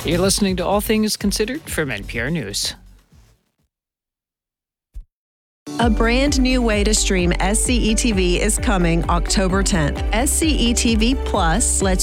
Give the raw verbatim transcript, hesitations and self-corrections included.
You're listening to All Things Considered from N P R News. A brand new way to stream S C E T V is coming October tenth. S C E T V Plus lets